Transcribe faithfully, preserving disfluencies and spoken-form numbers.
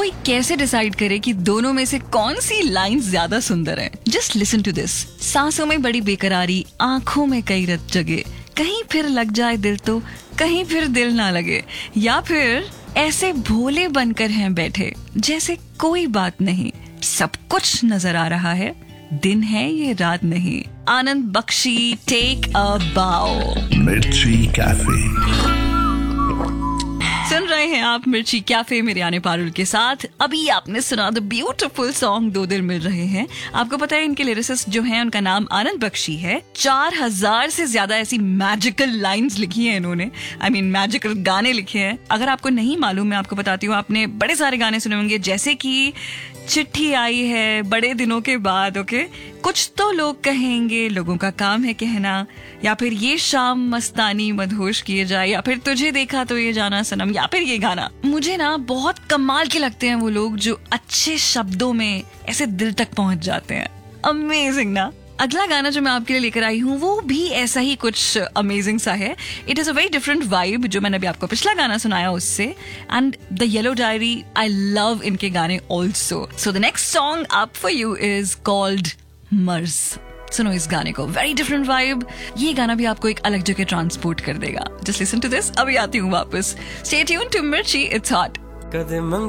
कोई कैसे डिसाइड करे कि दोनों में से कौन सी लाइन ज्यादा सुंदर है? Just listen to this. सांसों में बड़ी बेकरारी, आंखों में कई रत जगे, कहीं फिर लग जाए दिल तो कहीं फिर दिल ना लगे, या फिर ऐसे भोले बनकर हैं बैठे जैसे कोई बात नहीं, सब कुछ नजर आ रहा है, दिन है ये रात नहीं। आनंद बख्शी, टेक अ बाओ। मिर्ची कैफे सुन रहे हैं आप मिर्ची कैफे मेरे आने पारुल के साथ। अभी आपने सुना द ब्यूटीफुल सॉन्ग दो दिल मिल रहे हैं। आपको पता है इनके लिरिसिस्ट जो हैं उनका नाम आनंद बख्शी है। चार हजार से ज्यादा ऐसी मैजिकल लाइंस लिखी हैं इन्होंने, आई मीन मैजिकल गाने लिखे हैं। अगर आपको नहीं मालूम मैं आपको बताती हूँ, आपने बड़े सारे गाने सुने होंगे जैसे कि चिट्ठी आई है बड़े दिनों के बाद, ओके, कुछ तो लोग कहेंगे, लोगों का काम है कहना, या फिर ये शाम मस्तानी मदहोश किए जाए, या फिर तुझे देखा तो ये जाना सनम, या फिर ये गाना। मुझे ना बहुत कमाल के लगते हैं वो लोग जो अच्छे शब्दों में ऐसे दिल तक पहुंच जाते हैं। अमेजिंग ना। अगला गाना जो मैं आपके लिए लेकर आई हूँ वो भी ऐसा ही कुछ अमेजिंग सा है। It is a very different vibe जो मैंने अभी आपको पिछला गाना सुनाया उससे। And the yellow diary, I love इनके गाने also. So the next song up for you is called मर्ज। सुनो इस गाने को, वेरी डिफरेंट वाइब। ये गाना भी आपको एक अलग जगह ट्रांसपोर्ट कर देगा। Just listen to this. अभी आती हूँ वापस। स्टे ट्यून्ड टू मिर्ची, इट्स हॉट।